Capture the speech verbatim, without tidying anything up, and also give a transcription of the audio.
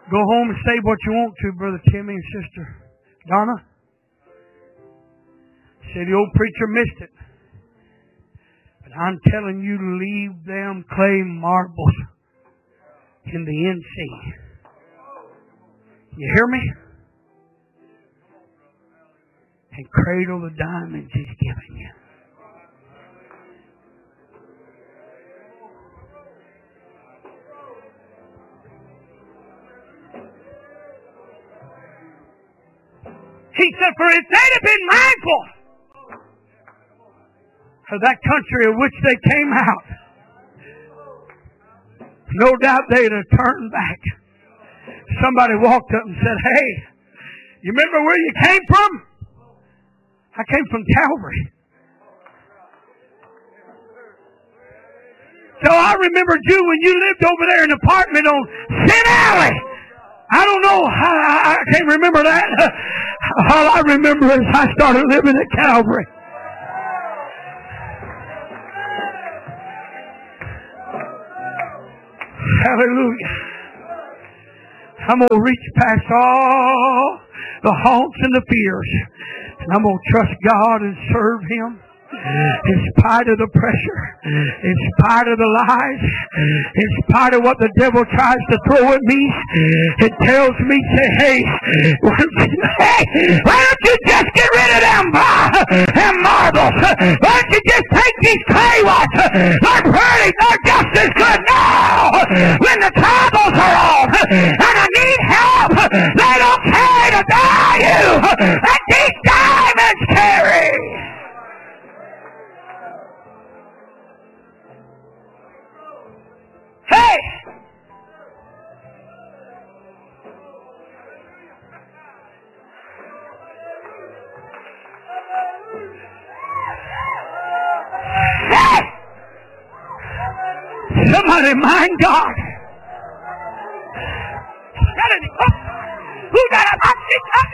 Go home and say what you want to, Brother Timmy and Sister Donna. Say the old preacher missed it. But I'm telling you to leave them clay marbles in the N C. You hear me? And cradle the diamonds He's given you. He said, for if they'd have been mindful of that country of which they came out, no doubt they'd have turned back. Somebody walked up and said, hey, you remember where you came from? I came from Calvary. So I remembered you when you lived over there in an apartment on Sin Alley. I don't know. I, I can't remember that. All I remember is I started living at Calvary. Hallelujah. I'm going to reach past all the haunts and the fears. And I'm going to trust God and serve Him. In spite of the pressure, in spite of the lies, in spite of what the devil tries to throw at me, it tells me, say, hey, why don't you, hey, why don't you just get rid of them, uh, them marbles? Why don't you just take these clay ones? They're pretty, they're just as good now. When the troubles are on and I need help, they don't carry the value that these diamonds carry. Hey! Hey! Somebody mind God. Who got a